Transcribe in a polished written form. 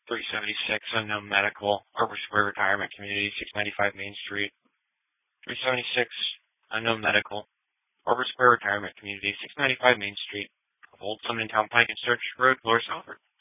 376 Unknown Medical, Arbor Square Retirement Community, 695 Main Street. 376 Unknown Medical, Arbor Square Retirement Community, 695 Main Street, of Old Summertown Pike and Sturgis Road, Lower Salford.